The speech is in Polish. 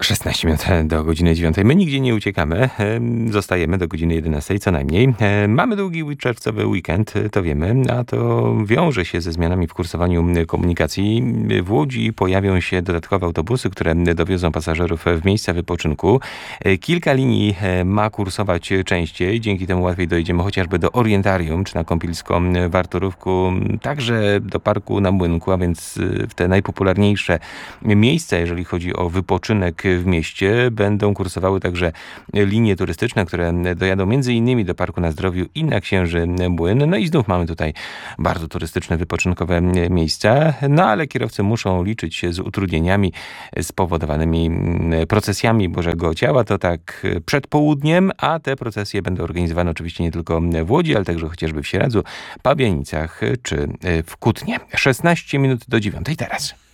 16 minut do godziny 9. My nigdzie nie uciekamy. Zostajemy do godziny 11 co najmniej. Mamy długi czerwcowy weekend, to wiemy, a to wiąże się ze zmianami w kursowaniu komunikacji. W Łodzi pojawią się dodatkowe autobusy, które dowiozą pasażerów w miejsca wypoczynku. Kilka linii ma kursować częściej. Dzięki temu łatwiej dojedziemy chociażby do Orientarium czy na Kąpielsko-Wartorówku, także do Parku na Młynku, a więc w te najpopularniejsze miejsca, jeżeli chodzi o wypoczynek w mieście. Będą kursowały także linie turystyczne, które dojadą m.in. do Parku na Zdrowiu i na Księży Młyn. No i znów mamy tutaj bardzo turystyczne, wypoczynkowe miejsca, no ale kierowcy muszą liczyć się z utrudnieniami spowodowanymi procesjami Bożego Ciała. To tak przed południem, a te procesje będą organizowane oczywiście nie tylko w Łodzi, ale także chociażby w Sieradzu, Pabianicach czy w Kutnie. 16 minut do 9 teraz.